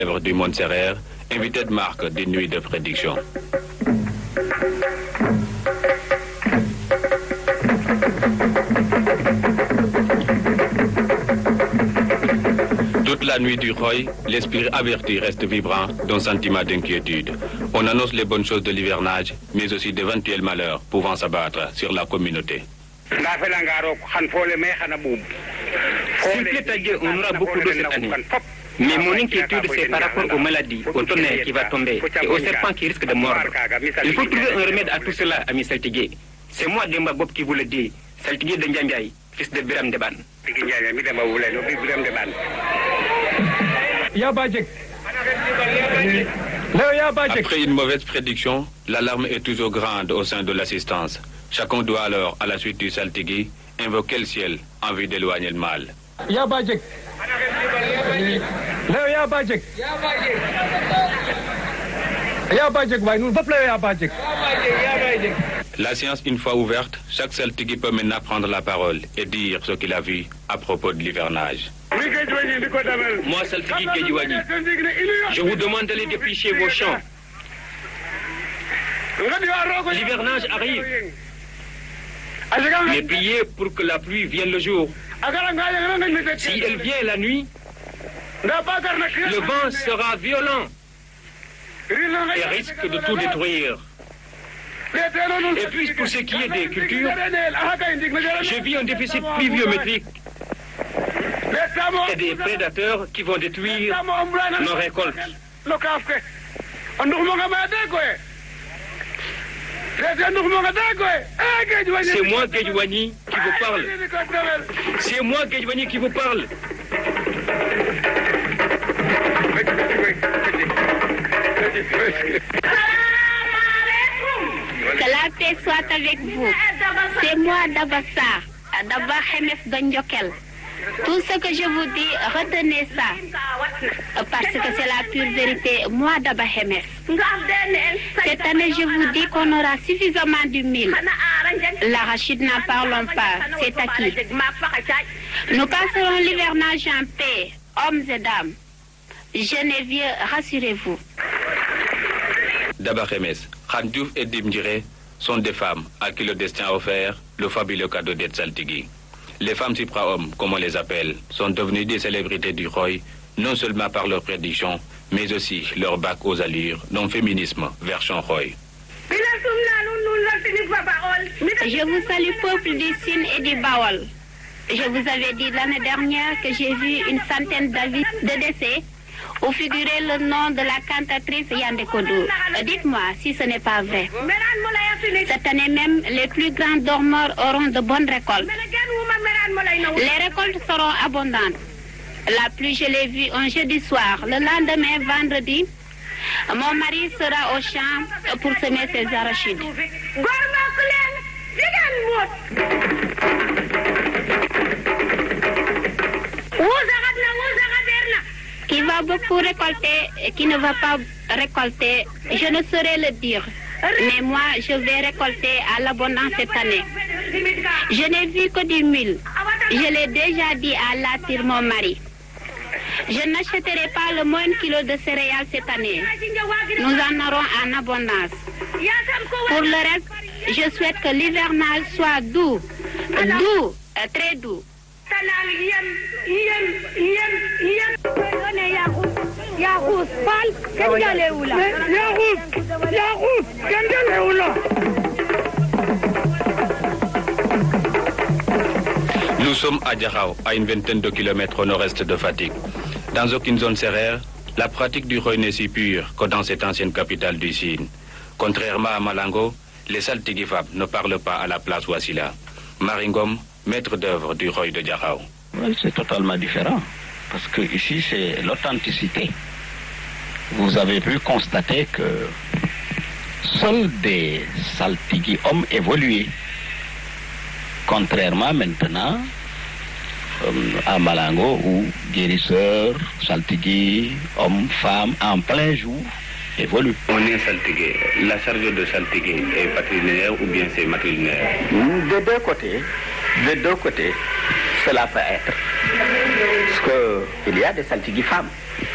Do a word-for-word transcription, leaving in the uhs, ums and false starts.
du Montserrat, invité de marque des nuits de prédiction. Toute la nuit du Roy, l'esprit averti reste vibrant d'un sentiment d'inquiétude. On annonce les bonnes choses de l'hivernage, mais aussi d'éventuels malheurs pouvant s'abattre sur la communauté. S'il plaît à Dieu, on aura beaucoup d'eau cette année. Mais mon inquiétude, c'est par rapport aux maladies, au tonnerre qui va tomber et aux serpents qui risquent de mordre. Il faut trouver un remède à tout cela, ami Saltigué. C'est moi, Demba Bob, qui vous le dis. Saltigué de Ndiandiaye, fils de Biram Deban. Après une mauvaise prédiction, l'alarme est toujours grande au sein de l'assistance. Chacun doit alors, à la suite du Saltigui, invoquer le ciel en vue d'éloigner le mal. La science une fois ouverte, chaque Saltigui peut maintenant prendre la parole et dire ce qu'il a vu à propos de l'hivernage. Moi, Saltigui Kedjiwani, je vous demande d'aller dépêcher vos champs. L'hivernage arrive. Mais priez pour que la pluie vienne le jour. Si elle vient la nuit, le vent sera violent et risque de tout détruire. Et puis, pour ce qui est des cultures, je vis un déficit pluviométrique et des prédateurs qui vont détruire nos récoltes. C'est moi, Kedjiwani, qui vous parle. C'est moi, Kedjiwani, qui vous parle. Que la paix soit avec vous. C'est moi, Dabassa, Daba Hemes Donjokel. Tout ce que je vous dis, retenez ça. Parce que c'est la pure vérité. Moi, Daba Hemes. Cette année, je vous dis qu'on aura suffisamment du mil. L'arachide, n'en parlons pas. C'est acquis. Nous passerons l'hivernage en paix, hommes et dames. Geneviève, rassurez-vous. Daba Hemes, Khan Diouf et Dimdjire sont des femmes à qui le destin a offert le fabuleux cadeau d'être Saltigui. Les femmes suprahommes, comme on les appelle, sont devenues des célébrités du Roy, non seulement par leurs prédictions, mais aussi leur bac aux allures d'un féminisme version Roy. Je vous salue, peuple du Sine et du Baol. Je vous avais dit l'année dernière que j'ai vu une centaine d'avis de décès où figurait le nom de la cantatrice Yandé Kodou. Dites-moi si ce n'est pas vrai. Cette année même, les plus grands dormeurs auront de bonnes récoltes. Les récoltes seront abondantes. La pluie, je l'ai vue un jeudi soir. Le lendemain, vendredi, mon mari sera au champ pour semer ses arachides. Qui va beaucoup récolter et qui ne va pas récolter, je ne saurais le dire. Mais moi, je vais récolter à l'abondance cette année. Je n'ai vu que du mil. Je l'ai déjà dit à Latir, mon mari. Je n'achèterai pas le moins kilo de céréales cette année. Nous en aurons en abondance. Pour le reste, je souhaite que l'hivernage soit doux, doux, très doux. Nous sommes à Diakhao, à une vingtaine de kilomètres au nord-est de Fatick. Dans aucune zone serrère, la pratique du Roy n'est si pure que dans cette ancienne capitale du Sine. Contrairement à Malango, les Saltigui Fab ne parlent pas à la place Wassila. Maringom, maître d'œuvre du Roy de Diakhao. Oui, c'est totalement différent, parce que ici c'est l'authenticité. Vous avez pu constater que seuls des Saltigui hommes évolués, contrairement maintenant euh, à Malango où guérisseurs, Saltigui, hommes, femmes, en plein jour, évoluent. On est Saltigui. La charge de Saltigui est patrilinéaire ou bien c'est matrilinéaire? De deux côtés, de deux côtés, cela peut être. Parce qu'il y a des Saltigui femmes.